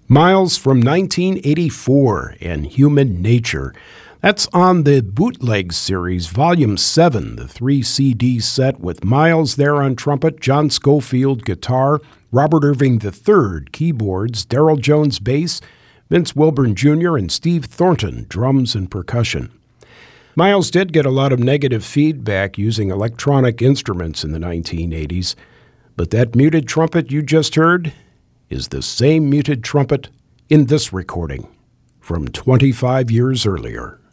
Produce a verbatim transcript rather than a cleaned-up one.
Miles from nineteen eighty-four and Human Nature. That's on the Bootleg Series, Volume seven, the three C D set with Miles there on trumpet, John Schofield guitar, Robert Irving the third keyboards, Darryl Jones bass, Vince Wilburn Junior and Steve Thornton drums and percussion. Miles did get a lot of negative feedback using electronic instruments in the nineteen eighties, but that muted trumpet you just heard is the same muted trumpet in this recording from twenty-five years earlier.